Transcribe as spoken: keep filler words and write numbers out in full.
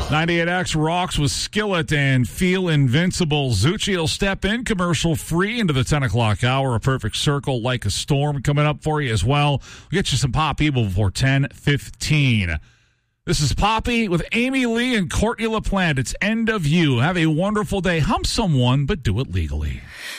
ninety-eight X rocks with Skillet and Feel Invincible. Zucci will step in commercial free into the ten o'clock hour. A perfect circle like a storm coming up for you as well. We'll get you some Pop Evil before ten fifteen. This is Poppy with Amy Lee and Courtney LaPlante. It's End of You. Have a wonderful day. Hump someone, but do it legally.